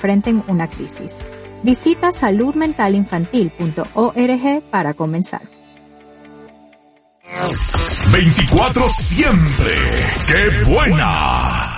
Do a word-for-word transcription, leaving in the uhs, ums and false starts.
enfrenten una crisis. Visita salud mental infantil punto org para comenzar. veinticuatro siempre. ¡Qué buena!